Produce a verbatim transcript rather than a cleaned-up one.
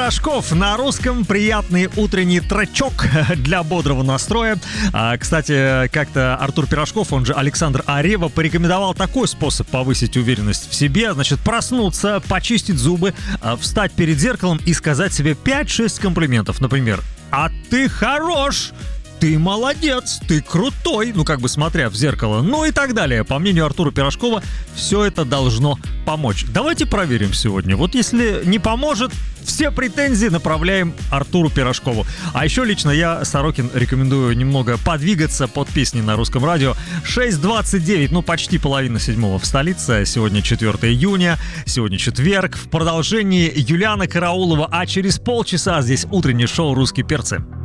Пирожков на русском. Приятный утренний тречок для бодрого настроя. А, кстати, как-то Артур Пирожков, он же Александр Арева, порекомендовал такой способ повысить уверенность в себе. Значит, проснуться, почистить зубы, встать перед зеркалом и сказать себе пять-шесть комплиментов. Например: «А ты хорош!» «Ты молодец! Ты крутой!» Ну, как бы смотря в зеркало. Ну и так далее. По мнению Артура Пирожкова, все это должно помочь. Давайте проверим сегодня. Вот если не поможет, все претензии направляем Артуру Пирожкову. А еще лично я, Сорокин, рекомендую немного подвигаться под песни на русском радио. шесть двадцать девять, ну почти половина седьмого в столице. Сегодня четвёртого июня, сегодня четверг. В продолжении Юлиана Караулова, а через полчаса здесь утреннее шоу «Русские перцы».